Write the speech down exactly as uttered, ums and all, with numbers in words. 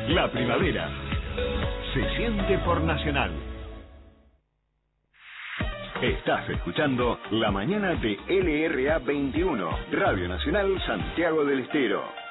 La primavera se siente por Nacional. Estás escuchando La Mañana de L R A veintiuno, Radio Nacional Santiago del Estero.